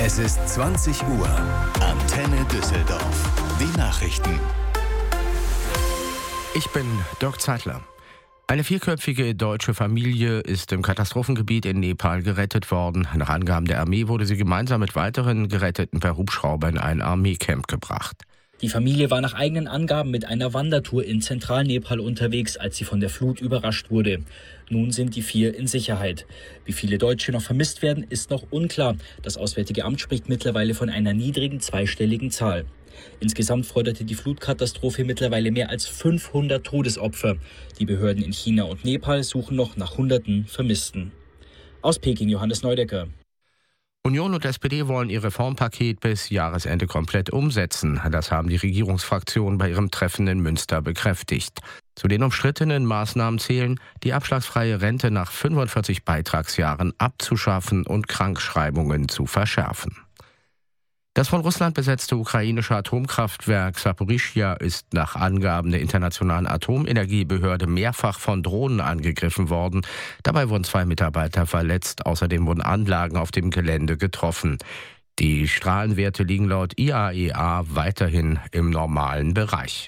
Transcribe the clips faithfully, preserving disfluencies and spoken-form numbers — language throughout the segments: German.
Es ist zwanzig Uhr. Antenne Düsseldorf. Die Nachrichten. Ich bin Dirk Zeitler. Eine vierköpfige deutsche Familie ist im Katastrophengebiet in Nepal gerettet worden. Nach Angaben der Armee wurde sie gemeinsam mit weiteren Geretteten per Hubschrauber in ein Armeecamp gebracht. Die Familie war nach eigenen Angaben mit einer Wandertour in Zentralnepal unterwegs, als sie von der Flut überrascht wurde. Nun sind die vier in Sicherheit. Wie viele Deutsche noch vermisst werden, ist noch unklar. Das Auswärtige Amt spricht mittlerweile von einer niedrigen zweistelligen Zahl. Insgesamt forderte die Flutkatastrophe mittlerweile mehr als fünfhundert Todesopfer. Die Behörden in China und Nepal suchen noch nach Hunderten Vermissten. Aus Peking Johannes Neudecker. Union und S P D wollen ihr Reformpaket bis Jahresende komplett umsetzen. Das haben die Regierungsfraktionen bei ihrem Treffen in Münster bekräftigt. Zu den umstrittenen Maßnahmen zählen, die abschlagsfreie Rente nach fünfundvierzig Beitragsjahren abzuschaffen und Krankschreibungen zu verschärfen. Das von Russland besetzte ukrainische Atomkraftwerk Saporischschja ist nach Angaben der Internationalen Atomenergiebehörde mehrfach von Drohnen angegriffen worden. Dabei wurden zwei Mitarbeiter verletzt. Außerdem wurden Anlagen auf dem Gelände getroffen. Die Strahlenwerte liegen laut I A E A weiterhin im normalen Bereich.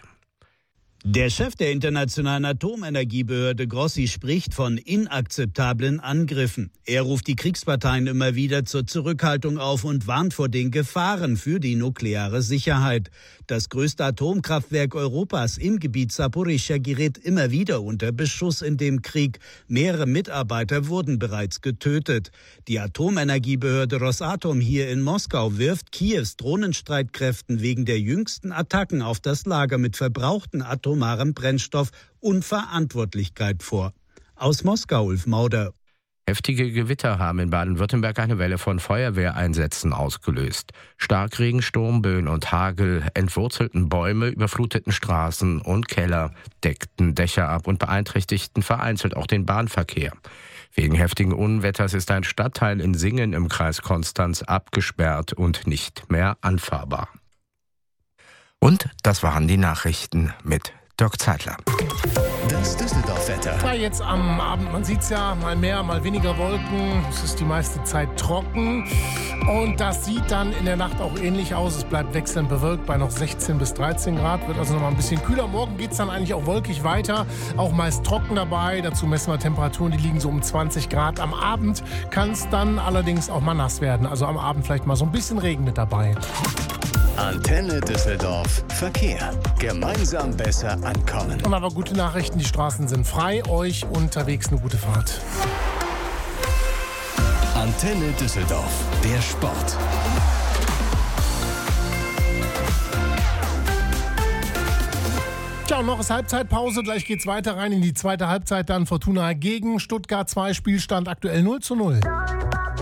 Der Chef der Internationalen Atomenergiebehörde Grossi spricht von inakzeptablen Angriffen. Er ruft die Kriegsparteien immer wieder zur Zurückhaltung auf und warnt vor den Gefahren für die nukleare Sicherheit. Das größte Atomkraftwerk Europas im Gebiet Saporischschja gerät immer wieder unter Beschuss in dem Krieg. Mehrere Mitarbeiter wurden bereits getötet. Die Atomenergiebehörde Rosatom hier in Moskau wirft Kiews Drohnenstreitkräften wegen der jüngsten Attacken auf das Lager mit verbrauchten Atom atomaren Brennstoff Unverantwortlichkeit vor. Aus Moskau, Ulf Mauder. Heftige Gewitter haben in Baden-Württemberg eine Welle von Feuerwehreinsätzen ausgelöst. Starkregen, Sturmböen und Hagel entwurzelten Bäume, überfluteten Straßen und Keller, deckten Dächer ab und beeinträchtigten vereinzelt auch den Bahnverkehr. Wegen heftigen Unwetters ist ein Stadtteil in Singen im Kreis Konstanz abgesperrt und nicht mehr anfahrbar. Und das waren die Nachrichten mit Dirk Zeitler. Das Düsseldorf-Wetter. Ja, jetzt am Abend, man sieht es ja, mal mehr, mal weniger Wolken. Es ist die meiste Zeit trocken. Und das sieht dann in der Nacht auch ähnlich aus. Es bleibt wechselnd bewölkt bei noch sechzehn bis dreizehn Grad. Wird also noch mal ein bisschen kühler. Morgen geht es dann eigentlich auch wolkig weiter. Auch meist trocken dabei. Dazu messen wir Temperaturen, die liegen so um zwanzig Grad. Am Abend kann es dann allerdings auch mal nass werden. Also am Abend vielleicht mal so ein bisschen Regen mit dabei. Antenne Düsseldorf Verkehr. Gemeinsam besser ankommen. Und aber gute Nachrichten, die Straßen sind frei. Euch unterwegs eine gute Fahrt. Antenne Düsseldorf, der Sport. Tja, und noch ist Halbzeitpause. Gleich geht's weiter rein in die zweite Halbzeit. Dann Fortuna gegen Stuttgart zwei. Spielstand aktuell null zu null.